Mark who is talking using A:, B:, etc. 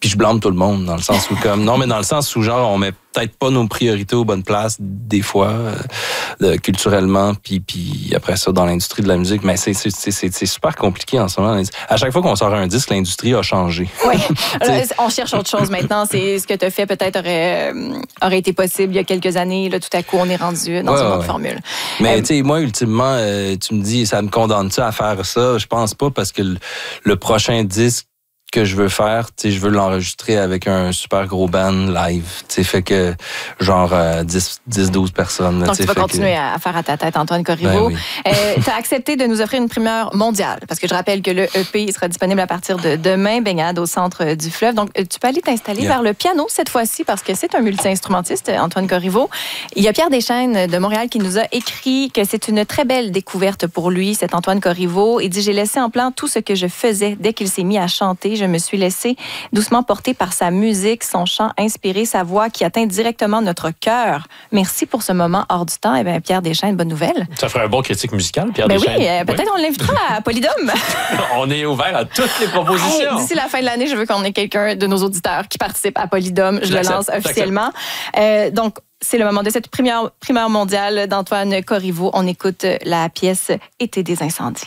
A: Puis je blâme tout le monde dans le sens où non, mais dans le sens où genre on met peut-être pas nos priorités aux bonnes places des fois culturellement puis après ça dans l'industrie de la musique, mais c'est super compliqué en ce moment. À chaque fois qu'on sort un disque, l'industrie a changé.
B: Oui. On cherche autre chose maintenant. C'est ce que tu as fait peut-être aurait été possible il y a quelques années. Là, tout à coup, on est rendu dans une autre formule.
A: Mais tu sais, moi, ultimement, tu me dis, ça me condamne-tu à faire ça? Je pense pas parce que le prochain disque que je veux faire, tu sais, je veux l'enregistrer avec un super gros band live, tu sais, fait que genre 10-12 personnes.
B: Donc tu vas continuer à faire à ta tête, Antoine Corriveau.
A: Ben
B: tu as accepté de nous offrir une primeur mondiale, parce que je rappelle que le EP sera disponible à partir de demain, Baignade au centre du fleuve. Donc tu peux aller t'installer vers le piano cette fois-ci, parce que c'est un multi-instrumentiste, Antoine Corriveau. Il y a Pierre Deschaines de Montréal qui nous a écrit que c'est une très belle découverte pour lui, cet Antoine Corriveau. Il dit « J'ai laissé en plan tout ce que je faisais dès qu'il s'est mis à chanter. Je me suis laissé doucement porter par sa musique, son chant inspiré, sa voix qui atteint directement notre cœur. Merci pour ce moment hors du temps. » Eh bien, Pierre Deschaines, bonne nouvelle.
C: Ça ferait un bon critique musical, Pierre Deschaines.
B: Oui, peut-être on l'invitera à Polydome.
C: On est ouvert à toutes les propositions.
B: D'ici la fin de l'année, je veux qu'on ait quelqu'un de nos auditeurs qui participe à Polydome. Je le lance officiellement. Donc, c'est le moment de cette primeur mondiale d'Antoine Corriveau. On écoute la pièce « Été des incendies ».